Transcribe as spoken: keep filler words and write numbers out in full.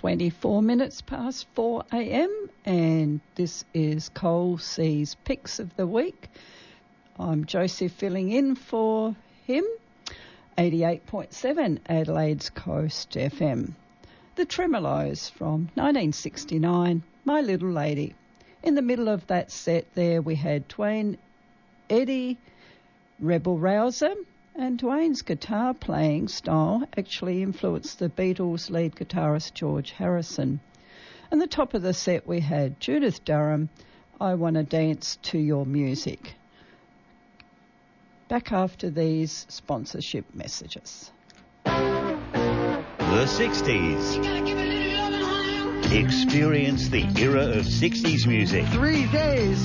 twenty-four minutes past four a.m. and this is Cole C's Picks of the Week. I'm Josie filling in for him, eighty-eight point seven Adelaide's Coast F M. The Tremolos from nineteen sixty-nine, My Little Lady. In the middle of that set there we had Dwayne Eddie Rebel Rouser, and Dwayne's guitar playing style actually influenced the Beatles' lead guitarist George Harrison. And the top of the set we had Judith Durham, I Wanna Dance to Your Music. Back after these sponsorship messages. The sixties. Experience the era of sixties music. Three days.